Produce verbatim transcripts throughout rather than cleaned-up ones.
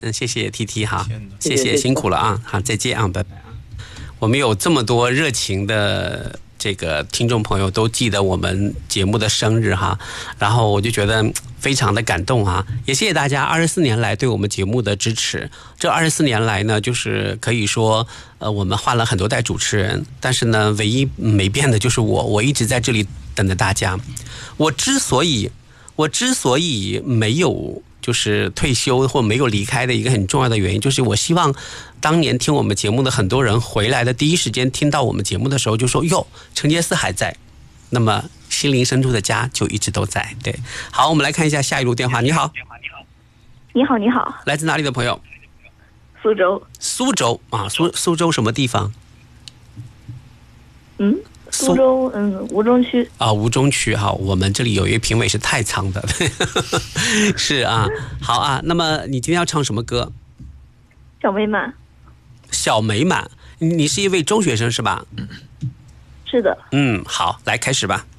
嗯，谢谢 T T 哈，谢谢辛苦了啊，好，再见啊，拜拜。我们有这么多热情的这个听众朋友都记得我们节目的生日哈，然后我就觉得非常的感动啊，也谢谢大家二十四年来对我们节目的支持。这二十四年来呢，就是可以说呃我们换了很多代主持人，但是呢唯一没变的就是我，我一直在这里等着大家。我之所以我之所以没有就是退休或没有离开的一个很重要的原因，就是我希望当年听我们节目的很多人回来的第一时间听到我们节目的时候就说哟，陈杰斯还在，那么心灵深处的家就一直都在。对，好，我们来看一下下一路电话。你好， 你好，你好， 来自哪里的朋友？ 苏州。 苏州啊，苏苏州什么地方？ 嗯，苏州嗯吴中区啊，吴中区哈，我们这里有一位评委是太仓的，是啊，好啊。那么你今天要唱什么歌？ 小美满。 小美满，你是一位中学生是吧？ 是的。 嗯，好，来开始吧。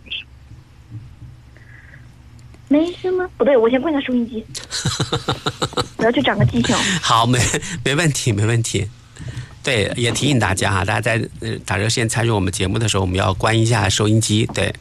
没什么，不对，我先关一下收音机，我要去长个记性。 好，没没问题，没问题。对，也提醒大家哈，大家在打热线参与我们节目的时候，我们要关一下收音机。对。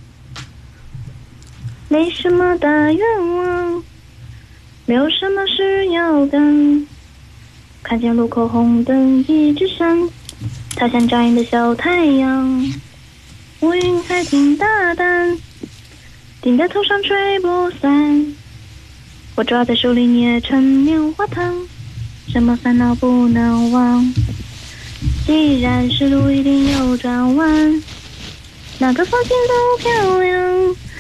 没什么大愿望，没有什么事要干，看见路口红灯一直闪，它像扎眼的小太阳，乌云还挺大胆，顶在头上吹不散，我抓在手里捏成棉花糖，什么烦恼不能忘，既然是路一定有转弯，哪个风景都漂亮，